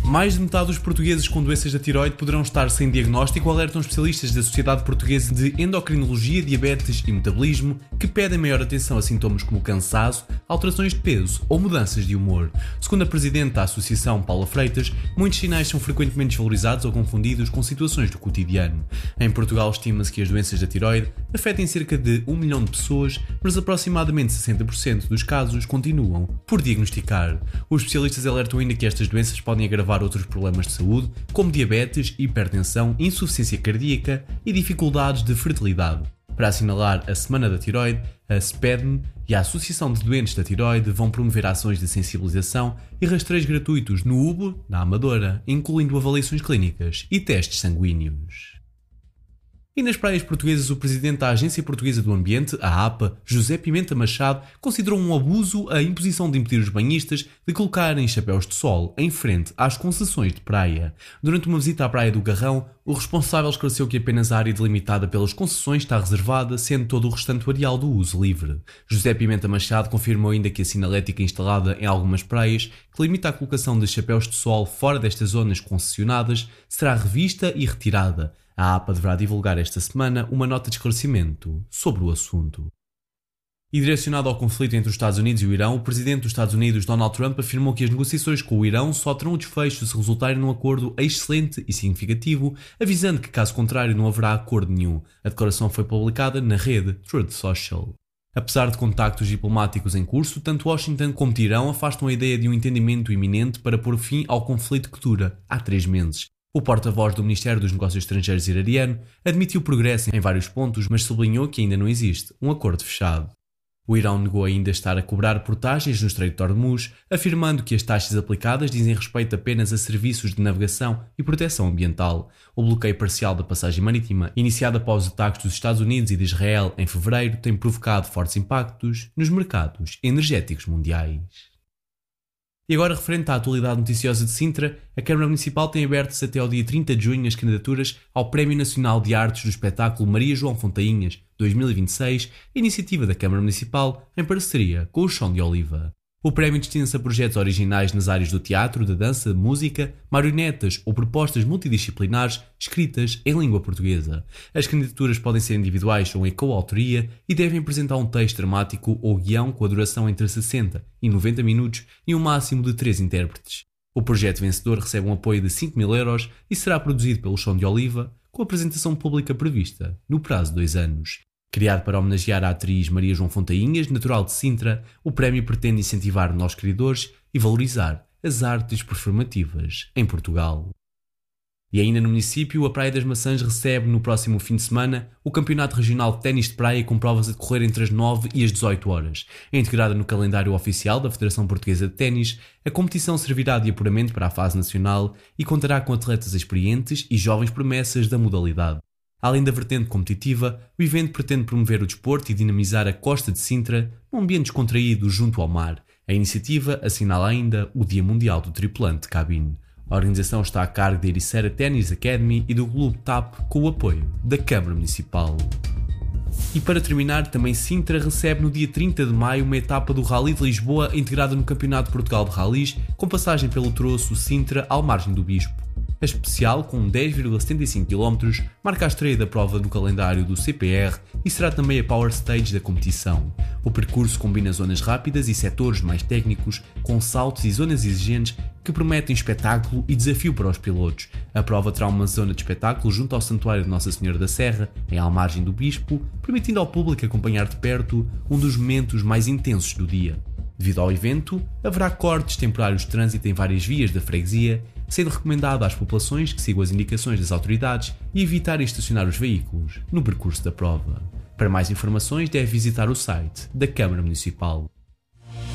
Mais de metade dos portugueses com doenças da tiroide poderão estar sem diagnóstico, alertam especialistas da Sociedade Portuguesa de Endocrinologia, Diabetes e Metabolismo, que pedem maior atenção a sintomas como cansaço, alterações de peso ou mudanças de humor. Segundo a presidente da Associação, Paula Freitas, muitos sinais são frequentemente desvalorizados ou confundidos com situações do cotidiano. Em Portugal, estima-se que as doenças da tiroide afetem cerca de 1 milhão de pessoas, mas aproximadamente 60% dos casos continuam por diagnosticar. Os especialistas alertam ainda que estas doenças podem agravar outros problemas de saúde, como diabetes, hipertensão, insuficiência cardíaca e dificuldades de fertilidade. Para assinalar a Semana da Tiroide, a SPEDM e a Associação de Doentes da Tiroide vão promover ações de sensibilização e rastreios gratuitos no UBO, na Amadora, incluindo avaliações clínicas e testes sanguíneos. E nas praias portuguesas, o presidente da Agência Portuguesa do Ambiente, a APA, José Pimenta Machado, considerou um abuso a imposição de impedir os banhistas de colocarem chapéus de sol em frente às concessões de praia. Durante uma visita à Praia do Garrão, o responsável esclareceu que apenas a área delimitada pelas concessões está reservada, sendo todo o restante areal do uso livre. José Pimenta Machado confirmou ainda que a sinalética instalada em algumas praias, que limita a colocação de chapéus de sol fora destas zonas concessionadas, será revista e retirada. A APA deverá divulgar esta semana uma nota de esclarecimento sobre o assunto. E direcionado ao conflito entre os Estados Unidos e o Irão, o presidente dos Estados Unidos, Donald Trump, afirmou que as negociações com o Irão só terão desfecho se resultarem num acordo excelente e significativo, avisando que, caso contrário, não haverá acordo nenhum. A declaração foi publicada na rede Truth Social. Apesar de contactos diplomáticos em curso, tanto Washington como Teherão afastam a ideia de um entendimento iminente para pôr fim ao conflito que dura há 3 meses. O porta-voz do Ministério dos Negócios Estrangeiros iraniano admitiu progresso em vários pontos, mas sublinhou que ainda não existe um acordo fechado. O Irão negou ainda estar a cobrar portagens no Estreito de Hormuz, afirmando que as taxas aplicadas dizem respeito apenas a serviços de navegação e proteção ambiental. O bloqueio parcial da passagem marítima, iniciado após os ataques dos Estados Unidos e de Israel em fevereiro, tem provocado fortes impactos nos mercados energéticos mundiais. E agora, referente à atualidade noticiosa de Sintra, a Câmara Municipal tem abertas até ao dia 30 de junho as candidaturas ao Prémio Nacional de Artes do Espetáculo Maria João Fontainhas 2026, iniciativa da Câmara Municipal em parceria com o Chão de Oliva. O prémio destina-se a projetos originais nas áreas do teatro, da dança, música, marionetas ou propostas multidisciplinares escritas em língua portuguesa. As candidaturas podem ser individuais ou em coautoria e devem apresentar um texto dramático ou guião com a duração entre 60 e 90 minutos e um máximo de 3 intérpretes. O projeto vencedor recebe um apoio de 5.000 euros e será produzido pelo Chão de Oliva, com apresentação pública prevista no prazo de 2 anos. Criado para homenagear a atriz Maria João Fontainhas, natural de Sintra, o prémio pretende incentivar novos criadores e valorizar as artes performativas em Portugal. E ainda no município, a Praia das Maçãs recebe no próximo fim de semana o Campeonato Regional de Ténis de Praia com provas a decorrer entre as 9 e as 18 horas. É integrada no calendário oficial da Federação Portuguesa de Ténis, a competição servirá de apuramento para a fase nacional e contará com atletas experientes e jovens promessas da modalidade. Além da vertente competitiva, o evento pretende promover o desporto e dinamizar a costa de Sintra num ambiente descontraído junto ao mar. A iniciativa assinala ainda o Dia Mundial do Tripulante de Cabine. A organização está a cargo da Ericeira Tennis Academy e do Clube TAP com o apoio da Câmara Municipal. E para terminar, também Sintra recebe no dia 30 de maio uma etapa do Rally de Lisboa integrada no Campeonato de Portugal de Rallys, com passagem pelo troço Sintra ao margem do Bispo. A especial, com 10,75 km, marca a estreia da prova no calendário do CPR e será também a Power Stage da competição. O percurso combina zonas rápidas e setores mais técnicos, com saltos e zonas exigentes que prometem espetáculo e desafio para os pilotos. A prova terá uma zona de espetáculo junto ao Santuário de Nossa Senhora da Serra, em Almargem do Bispo, permitindo ao público acompanhar de perto um dos momentos mais intensos do dia. Devido ao evento, haverá cortes temporários de trânsito em várias vias da freguesia, sendo recomendado às populações que sigam as indicações das autoridades e evitarem estacionar os veículos no percurso da prova. Para mais informações, deve visitar o site da Câmara Municipal.